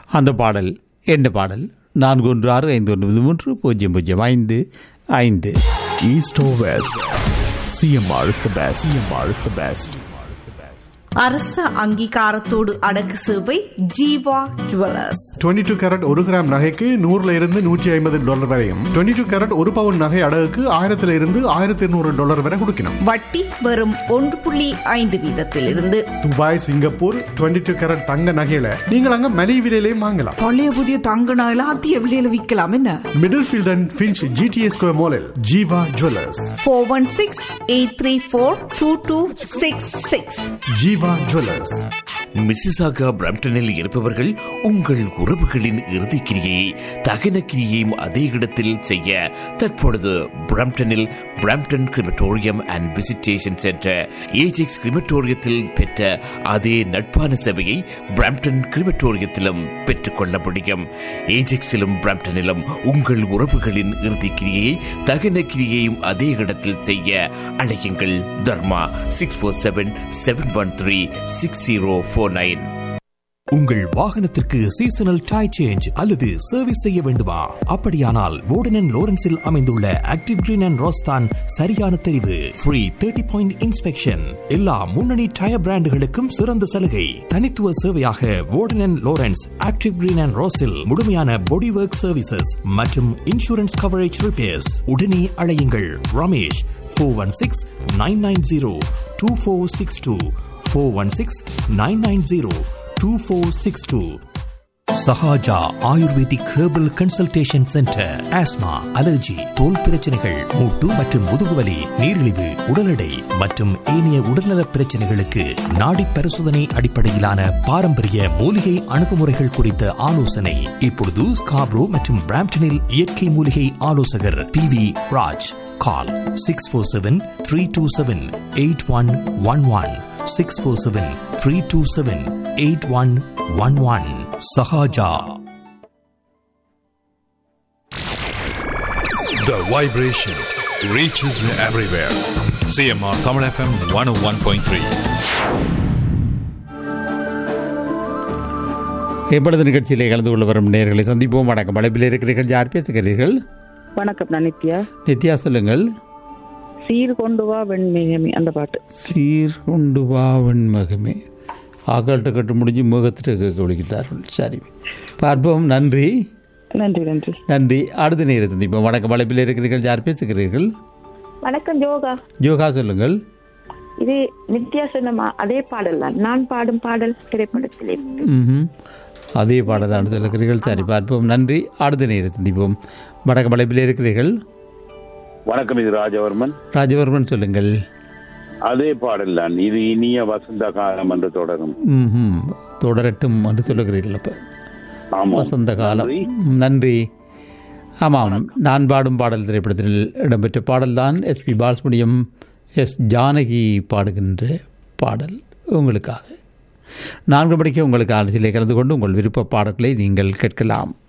அந்த பாடல் என்ன பாடல்? 4165930055. East or West, CMR is the best. CMR is the best. அரச அங்கீகாரத்தோடு அடக்கு சேவை ஜீவா ஜுவல்லர்ஸ். 22 கேரட் 1 கிராம் நகைக்கு $100 வரையும், 22 கேரட் 1 பவுன் நகை அடகுக்கு $1200 வரை கொடுக்கணும். வட்டி வெறும் 1.5% துபாய், சிங்கப்பூர் 22 கேரட் தங்க நகையில நீங்கள் அங்க மலிவு விலையிலையும் வாங்கலாம். பழைய புதிய தங்க நகையில அதிக விலையில விற்கலாம். என்ன middle field and Finch GTA square மாலில் Jeeva jewellers. 416-834-2266. Jeeva jewellers. Mississauga பிரம்டனில் இருப்பவர்கள் உங்கள் உறவுகளின் இறுதிக்கிரியை தகன கிரியையும் அதே இடத்தில் செய்ய தற்பொழுது பிரம்டனில் Brampton crematorium and visitation centre Ajax கிரிமட்டோரியத்தில் பெற்ற அதே நட்பான சேவையை பிரம்டன் கிரிமட்டோரியத்திலும் பெற்றுக்கொள்ள முடியும். ஏஜெக்ஸிலும் பிரம்டனிலும் உங்கள் உறவுகளின் இறுதிக்கிரியை தகன கிரியையும் அதே இடத்தில் செய்ய அழையுங்கள். தர்மா 647-713-6049. உங்கள் வாகனத்திற்கு சீசனல் டயர் சேஞ்ச் அல்லது சர்வீஸ் செய்ய வேண்டுமா? அப்படியானால் வோர்டன் அண்ட் லோரன்ஸில் அமைந்துள்ள ஆக்டிவ் கிரீன் அண்ட் ரோஸ்தான் சரியான தெரிவு. ஃப்ரீ 30 பாயிண்ட் இன்ஸ்பெக்ஷன், எல்லா முன்னணி டயர் பிராண்டுகளுக்கும் சிறந்த சலுகை. தனித்துவ சேவையாக வோர்டன் and Lawrence active green and ரோஸில் முழுமையான பாடி ஒர்க் சர்வீசஸ் மற்றும் இன்சூரன்ஸ் கவரேஜ் ரிப்பேர்ஸ். உடனே அழையுங்கள் Ramesh 416-990-2462 416-990-2462. Sahaja ayurvedic herbal consultation centre. Asthma, allergy, தோல் பிரச்சனைகள், மூட்டு மற்றும் முதுகுவலி, நீரிழிவு, உடல் எடை மற்றும் ஏனைய உடல்நல பிரச்சனைகளுக்கு நாடி பரிசோதனை அடிப்படையிலான பாரம்பரிய மூலிகை அணுகுமுறைகள் குறித்த ஆலோசனை. இப்பொழுது ஸ்காப்ரோ மற்றும் பிராம்டனில் இயற்கை மூலிகை ஆலோசகர் PV Raj. Call 647-327-8111 647-327-8111. Sahaja. The vibration reaches everywhere. CMR Tamil FM 101.3. எப்பொழுது நிகழ்ச்சியிலே கலந்து கொள்ள வரும் நேயர்களை சந்திப்போம். வணக்கம். அழைப்பில் இருக்கிறீர்கள். யார் பேசுகிறீர்கள்? வணக்கம், நான் நித்யா. நித்யா, சொல்லுங்கள். சீர் கொண்டு வா வெண்மகமே, அந்த பாட்டு. சீர் கொண்டு வா வெண்மகமே. ஆக்கள்கிட்ட கட்டு முடிஞ்சு முகத்திட்ட கேட்க விடுகிறார்கள். சரி, பார்ப்போம். நன்றி நன்றி நன்றி நன்றி. அடுத்த நேரம் சந்திப்போம். வணக்கம். அழைப்பில் இருக்கிறீர்கள். யார் பேசுகிறீர்கள்? வணக்கம், யோகா. யோகா, சொல்லுங்கள். இது நித்யா சொன்னமா அதே பாடல் தான், நான் பாடும் பாடல் திரைப்படத்திலே. அதே பாடல் தான் சொல்லுகிறீர்கள். சரி, பார்ப்போம். நன்றி. அடுத்த நேரம் சந்திப்போம். வணக்கம். அழைப்பில் இருக்கிறீர்கள். வணக்கம், இது ராஜவர்மன். ராஜவர்மன், சொல்லுங்கள். அதே பாடல் தான், இது இனிய வசந்த காலம் என்று தொடரும். தொடரட்டும் என்று சொல்லுகிறீர்கள். அப்ப வசந்த காலம். நன்றி. ஆமாம், நான் பாடும் பாடல் திரைப்படத்தில் இடம்பெற்ற பாடல்தான். SP பாலசுப்ரமணியம், S ஜானகி பாடுகின்ற பாடல் உங்களுக்காக. 4 மணிக்கு உங்களுக்கு ஆலோசனையில் கலந்து கொண்டு உங்கள் விருப்ப பாடல்களை நீங்கள் கேட்கலாம்.